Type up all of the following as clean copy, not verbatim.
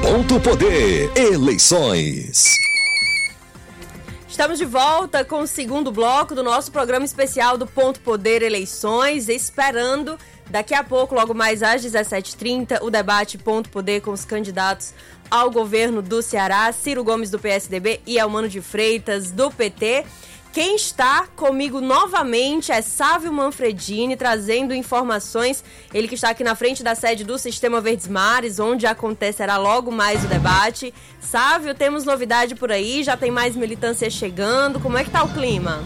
Ponto Poder Eleições. Estamos de volta com o segundo bloco do nosso programa especial do Ponto Poder Eleições, esperando daqui a pouco, logo mais às 17h30, o debate Ponto Poder com os candidatos ao governo do Ceará, Ciro Gomes do PSDB e Eumano de Freitas do PT. Quem está comigo novamente é Sávio Manfredini, trazendo informações. Ele que está aqui na frente da sede do Sistema Verdes Mares, onde acontecerá logo mais o debate. Sávio, temos novidade por aí? Já tem mais militância chegando? Como é que está o clima?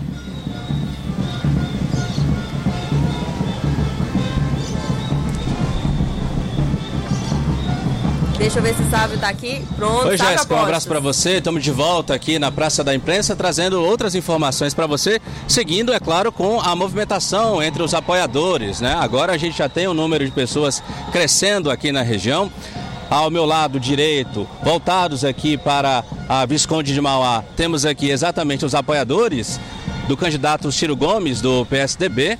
Deixa eu ver se o Sávio está aqui. Pronto, Oi, Jéssica, um abraço para você. Estamos de volta aqui na Praça da Imprensa, trazendo outras informações para você, seguindo, é claro, com a movimentação entre os apoiadores, né? Agora a gente já tem um número de pessoas crescendo aqui na região. Ao meu lado direito, voltados aqui para a Visconde de Mauá, temos aqui exatamente os apoiadores do candidato Ciro Gomes, do PSDB.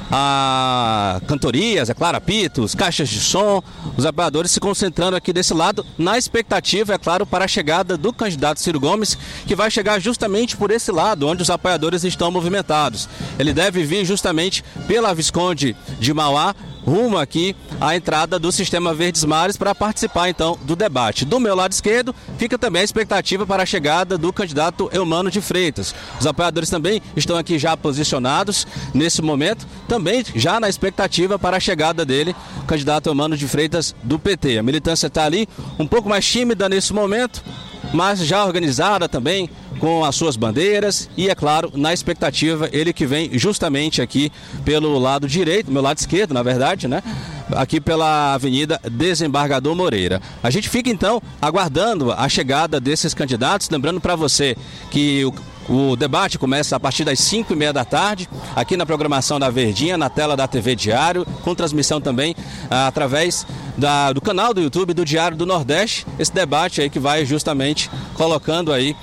A cantorias, é claro, apitos, caixas de som, os apoiadores se concentrando aqui desse lado, na expectativa, é claro, para a chegada do candidato Ciro Gomes, que vai chegar justamente por esse lado, onde os apoiadores estão movimentados. Ele deve vir justamente pela Visconde de Mauá, rumo aqui à entrada do Sistema Verdes Mares para participar então do debate. Do meu lado esquerdo fica também a expectativa para a chegada do candidato Eumano de Freitas. Os apoiadores também estão aqui já posicionados nesse momento, também já na expectativa para a chegada dele, o candidato Eumano de Freitas do PT. A militância está ali um pouco mais tímida nesse momento, mas já organizada também com as suas bandeiras e, é claro, na expectativa, ele que vem justamente aqui pelo lado direito, meu lado esquerdo, na verdade, né? Aqui pela Avenida Desembargador Moreira. A gente fica, então, aguardando a chegada desses candidatos, lembrando para você que o debate começa a partir das 5h30 da tarde, aqui na programação da Verdinha, na tela da TV Diário, com transmissão também através do canal do YouTube do Diário do Nordeste. Esse debate aí que vai justamente colocando aí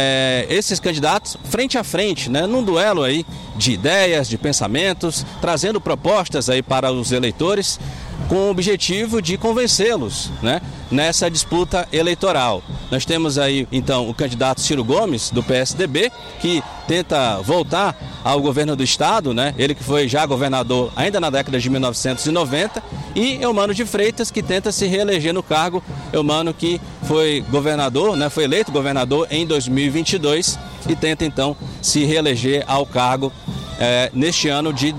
esses candidatos frente a frente, né, num duelo aí de ideias, de pensamentos, trazendo propostas aí para os eleitores, com o objetivo de convencê-los, né, nessa disputa eleitoral. Nós temos aí, então, o candidato Ciro Gomes, do PSDB, que tenta voltar ao governo do estado, né? Ele que foi já governador ainda na década de 1990, e Eumano de Freitas, que tenta se reeleger no cargo. Eumano que foi governador, né? Foi eleito governador em 2022 e tenta, então, se reeleger ao cargo neste ano de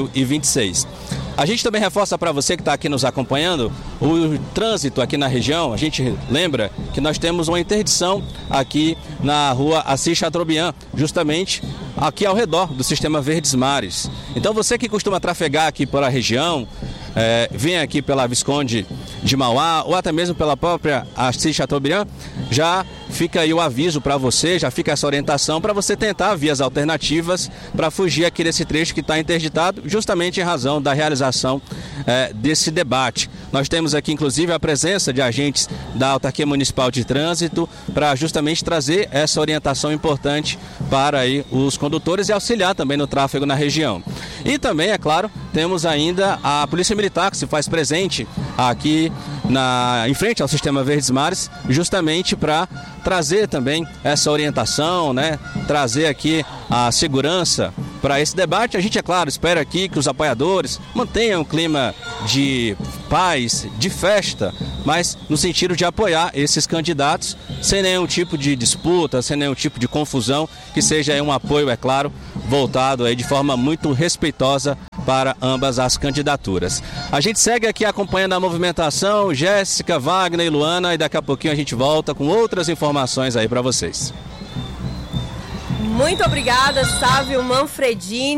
2026. A gente também reforça para você que está aqui nos acompanhando o trânsito aqui na região. A gente lembra que nós temos uma interdição aqui na rua Assis Chateaubriand, justamente aqui ao redor do Sistema Verdes Mares. Então você que costuma trafegar aqui pela região, vem aqui pela Visconde de Mauá ou até mesmo pela própria Assis Chateaubriand, já fica aí o aviso para você, já fica essa orientação para você tentar vias alternativas para fugir aqui desse trecho que está interditado, justamente em razão da realização desse debate. Nós temos aqui, inclusive, a presença de agentes da Autarquia Municipal de Trânsito para justamente trazer essa orientação importante para aí os condutores e auxiliar também no tráfego na região. E também, é claro, temos ainda a Polícia Militar que se faz presente aqui em frente ao Sistema Verdes Mares, justamente para trazer também essa orientação, né? Trazer aqui a segurança para esse debate. A gente, é claro, espera aqui que os apoiadores mantenham um clima de paz, de festa, mas no sentido de apoiar esses candidatos sem nenhum tipo de disputa, sem nenhum tipo de confusão, que seja aí um apoio, é claro, voltado aí de forma muito respeitosa para ambas as candidaturas. A gente segue aqui acompanhando a movimentação, Jéssica, Wagner e Luana, e daqui a pouquinho a gente volta com outras informações aí para vocês. Muito obrigada, Sávio Manfredini.